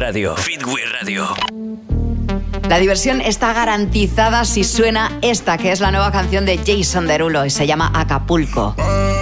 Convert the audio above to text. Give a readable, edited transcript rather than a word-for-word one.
Radio. Fitway Radio. La diversión está garantizada si suena esta, que es la nueva canción de Jason Derulo y se llama Acapulco.